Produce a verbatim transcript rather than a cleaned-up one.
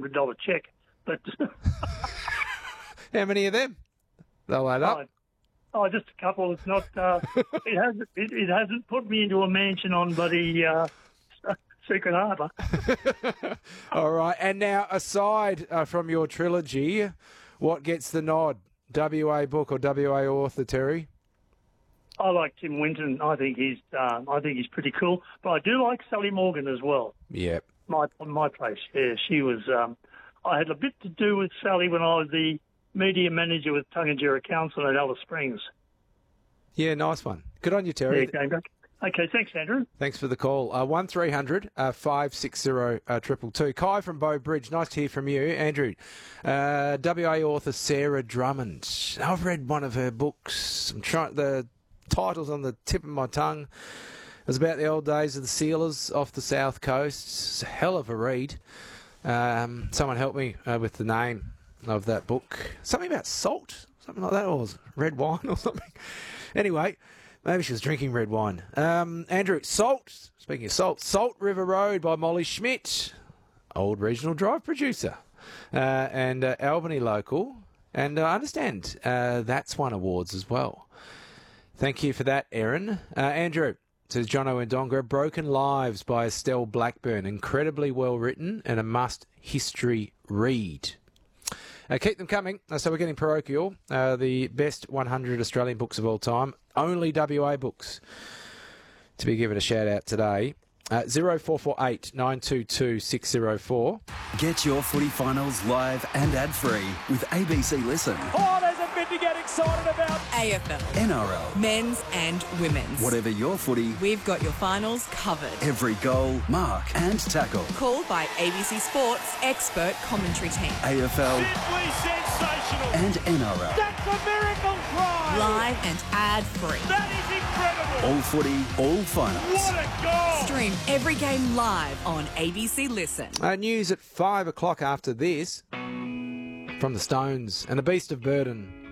hundred dollars cheque. But how many of them? They'll add up. Oh, oh just a couple. It's not. Uh, it hasn't. It, it hasn't put me into a mansion on bloody uh, Secret Harbour. All right. And now, aside uh, from your trilogy, what gets the nod? W A book or W A author, Terry? I like Tim Winton. I think he's. Um, I think he's pretty cool. But I do like Sally Morgan as well. Yep. My my place. Yeah, she was. Um, I had a bit to do with Sally when I was the media manager with Tungajerra Council at Alice Springs. Yeah, nice one. Good on you, Terry. Yeah, okay. Okay, thanks, Andrew. Thanks for the call. Uh, one three hundred five six zero triple two. Kai from Bow Bridge, nice to hear from you. Andrew, uh, W A author Sarah Drummond. I've read one of her books. I'm trying the title's on the tip of my tongue. It was about the old days of the sealers off the south coast. It's a hell of a read. Um, someone help me uh, with the name of that book. Something about salt, something like that, or was it red wine or something. Anyway. Maybe she was drinking red wine. Um, Andrew, Salt, speaking of Salt, Salt River Road by Molly Schmidt, old Regional Drive producer, uh, and uh, Albany local. And uh, I understand uh, that's won awards as well. Thank you for that, Erin. Uh, Andrew, says Jono Ndonga, Broken Lives by Estelle Blackburn, incredibly well written and a must history read. Uh, keep them coming. Uh, so we're getting parochial, uh, the best one hundred Australian books of all time. Only W A books to be given a shout out today. Uh, zero four four eight nine two two six zero four. Get your footy finals live and ad-free with A B C Listen. Oh, there's a bit to get excited about. A F L. N R L. Men's and women's. Whatever your footy, we've got your finals covered. Every goal, mark and tackle. Called by A B C Sports expert commentary team. A F L. Simply sensational. And N R L. That's a miracle cry. Live and ad-free. That is incredible. All footy, all finals. What a goal. Stream every game live on A B C Listen. Uh, news at five o'clock after this from the Stones and the Beast of Burden.